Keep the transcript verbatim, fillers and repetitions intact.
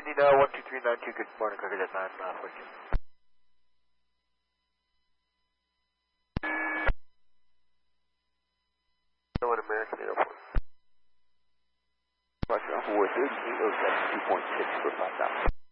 Indy now, one two three nine two, good morning, Cocker Jet nine, uh, fourteen. One American Airport. Question four thirty-eight oh seven, two point six for five thousand.